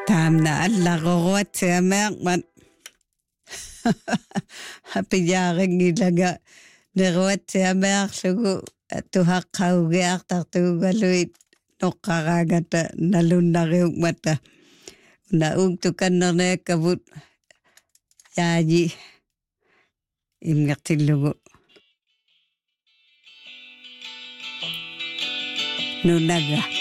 Tamna alla gogwat siamak man. Hapiyaring ilaga. Nagwat siamak sugu tuhak kaugiak tartugaluit. Nokaragata nalunariuk mata. Naung tukan nane kabut. Yaji. Imngatilugu. Nunaga.